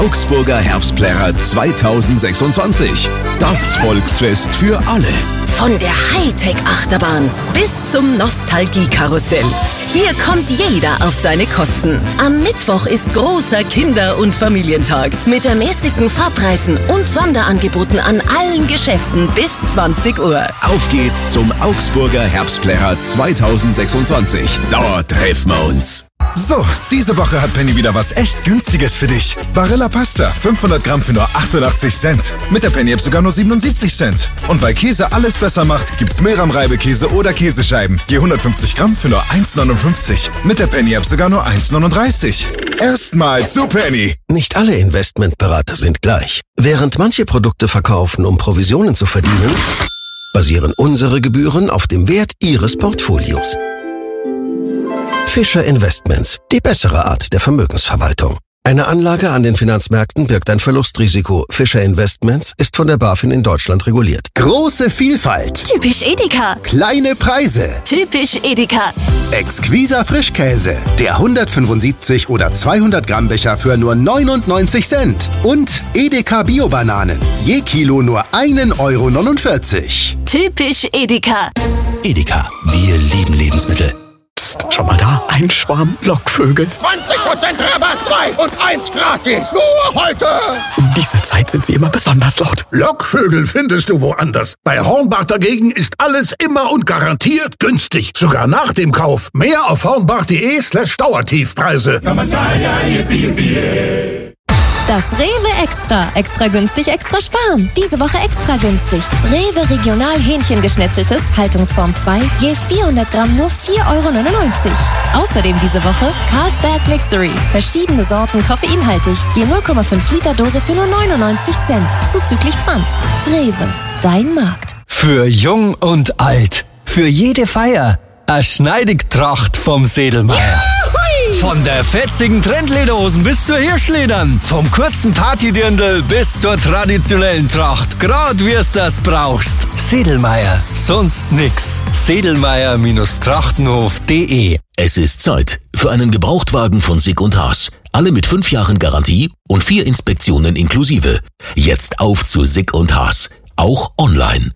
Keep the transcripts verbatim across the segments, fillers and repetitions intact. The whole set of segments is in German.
Augsburger Herbstplärrer zweitausendsechsundzwanzig. Das Volksfest für alle. Von der Hightech-Achterbahn bis zum Nostalgie-Karussell. Hier kommt jeder auf seine Kosten. Am Mittwoch ist großer Kinder- und Familientag mit ermäßigten Fahrpreisen und Sonderangeboten an allen Geschäften bis zwanzig Uhr. Auf geht's zum Augsburger Herbstplärrer zweitausendsechsundzwanzig. Dort treffen wir uns. So, diese Woche hat Penny wieder was echt Günstiges für dich. Barilla Pasta, fünfhundert Gramm für nur achtundachtzig Cent. Mit der Penny-App sogar nur siebenundsiebzig Cent. Und weil Käse alles besser macht, gibt's Milram-Reibekäse oder Käsescheiben. Je hundertfünfzig Gramm für nur eins neunundfünfzig. Mit der Penny-App sogar nur eins neununddreißig. Erstmal zu Penny. Nicht alle Investmentberater sind gleich. Während manche Produkte verkaufen, um Provisionen zu verdienen, basieren unsere Gebühren auf dem Wert Ihres Portfolios. Fischer Investments, die bessere Art der Vermögensverwaltung. Eine Anlage an den Finanzmärkten birgt ein Verlustrisiko. Fischer Investments ist von der BaFin in Deutschland reguliert. Große Vielfalt. Typisch Edeka. Kleine Preise. Typisch Edeka. Exquiser Frischkäse. Der hundertfünfundsiebzig oder zweihundert Gramm Becher für nur neunundneunzig Cent. Und Edeka Bio-Bananen. Je Kilo nur ein Euro neunundvierzig. Typisch Edeka. Edeka, wir lieben Lebensmittel. Psst, schau mal da, ein Schwarm Lockvögel. zwanzig Prozent Rabatt, zwei und eins gratis. Nur heute. Um diese Zeit sind sie immer besonders laut. Lockvögel findest du woanders. Bei Hornbach dagegen ist alles immer und garantiert günstig. Sogar nach dem Kauf. Mehr auf hornbach.de slash Dauertiefpreise. Das Rewe Extra. Extra günstig, extra sparen. Diese Woche extra günstig. Rewe Regional Hähnchengeschnetzeltes, Haltungsform zwei, je vierhundert Gramm nur vier Euro neunundneunzig. Außerdem diese Woche Carlsberg Mixery. Verschiedene Sorten koffeinhaltig, je null Komma fünf Liter Dose für nur neunundneunzig Cent. Zuzüglich Pfand. Rewe, dein Markt. Für jung und alt. Für jede Feier. Eine Schneidigtracht vom Sedelmeier. Von der fetzigen Trendlederhosen bis zur Hirschledern. Vom kurzen Partydirndl bis zur traditionellen Tracht. Grad wie es das brauchst. Sedelmeier. Sonst nix. Sedelmeier Trachtenhof punkt de. Es ist Zeit für einen Gebrauchtwagen von Sick und Haas. Alle mit fünf Jahren Garantie und vier Inspektionen inklusive. Jetzt auf zu Sick und Haas. Auch online.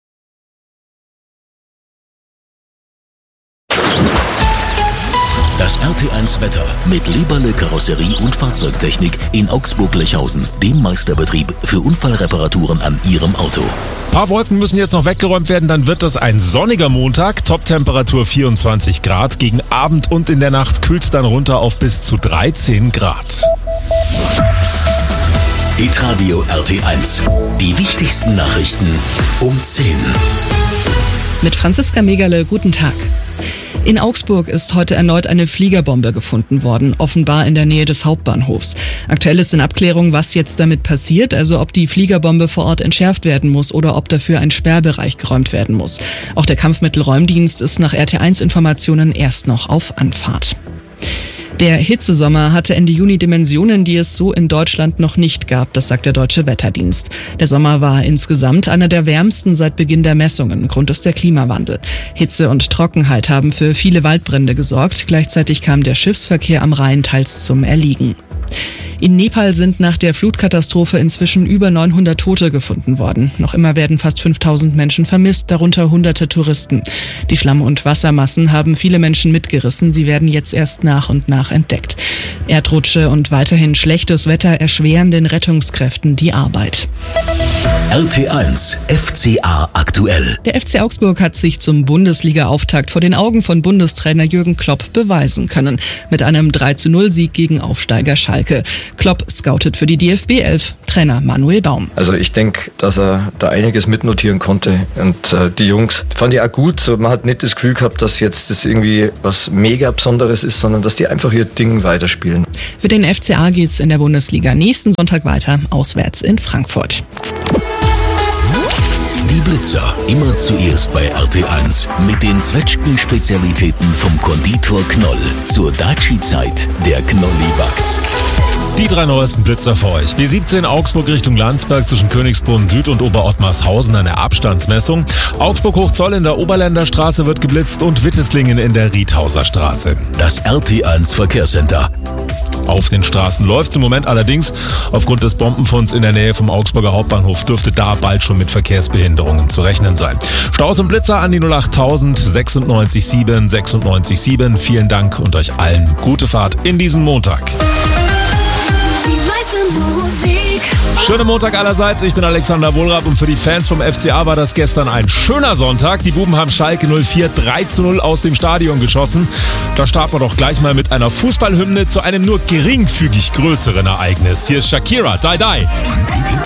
Das R T eins Wetter mit Leberle Karosserie und Fahrzeugtechnik in Augsburg-Lechhausen, dem Meisterbetrieb für Unfallreparaturen an Ihrem Auto. Ein paar Wolken müssen jetzt noch weggeräumt werden, dann wird das ein sonniger Montag. Toptemperatur vierundzwanzig Grad. Gegen Abend und in der Nacht kühlt es dann runter auf bis zu dreizehn Grad. Hitradio R T eins. Die wichtigsten Nachrichten um zehn. Mit Franziska Megale, guten Tag. In Augsburg ist heute erneut eine Fliegerbombe gefunden worden, offenbar in der Nähe des Hauptbahnhofs. Aktuell ist in Abklärung, was jetzt damit passiert, also ob die Fliegerbombe vor Ort entschärft werden muss oder ob dafür ein Sperrbereich geräumt werden muss. Auch der Kampfmittelräumdienst ist nach R T eins Informationen erst noch auf Anfahrt. Der Hitzesommer hatte Ende Juni Dimensionen, die es so in Deutschland noch nicht gab, das sagt der Deutsche Wetterdienst. Der Sommer war insgesamt einer der wärmsten seit Beginn der Messungen. Grund ist der Klimawandel. Hitze und Trockenheit haben für viele Waldbrände gesorgt. Gleichzeitig kam der Schiffsverkehr am Rhein teils zum Erliegen. In Nepal sind nach der Flutkatastrophe inzwischen über neunhundert Tote gefunden worden. Noch immer werden fast fünftausend Menschen vermisst, darunter hunderte Touristen. Die Schlamm- und Wassermassen haben viele Menschen mitgerissen. Sie werden jetzt erst nach und nach entdeckt. Erdrutsche und weiterhin schlechtes Wetter erschweren den Rettungskräften die Arbeit. R T eins F C A aktuell. Der F C Augsburg hat sich zum Bundesliga-Auftakt vor den Augen von Bundestrainer Jürgen Klopp beweisen können. Mit einem drei zu null Sieg gegen Aufsteiger Schalke. Klopp scoutet für die D F B elf, Trainer Manuel Baum. Also ich denke, dass er da einiges mitnotieren konnte. Und äh, die Jungs fand ich auch gut. So, man hat nicht das Gefühl gehabt, dass jetzt das irgendwie was mega Besonderes ist, sondern dass die einfach ihr Ding weiterspielen. Für den F C A geht's in der Bundesliga nächsten Sonntag weiter, auswärts in Frankfurt. Die Blitzer, immer zuerst bei R T eins. Mit den Zwetschgen-Spezialitäten vom Konditor Knoll. Zur Daci-Zeit, der Knolli backt. Die drei neuesten Blitzer für euch. B siebzehn Augsburg Richtung Landsberg zwischen Königsbrunn Süd und Oberottmarshausen eine Abstandsmessung. Augsburg-Hochzoll in der Oberländer Straße wird geblitzt und Witteslingen in der Riethauser Straße. Das R T eins Verkehrscenter. Auf den Straßen läuft es im Moment allerdings. Aufgrund des Bombenfunds in der Nähe vom Augsburger Hauptbahnhof dürfte da bald schon mit Verkehrsbehinderungen zu rechnen sein. Staus und Blitzer an die null acht tausend sechsundneunzig sieben sechsundneunzig sieben. Vielen Dank und euch allen gute Fahrt in diesen Montag. Schönen Montag allerseits, ich bin Alexander Wohlrab und für die Fans vom F C A war das gestern ein schöner Sonntag. Die Buben haben Schalke null vier drei zu null aus dem Stadion geschossen. Da starten wir doch gleich mal mit einer Fußballhymne zu einem nur geringfügig größeren Ereignis. Hier ist Shakira, Die Die.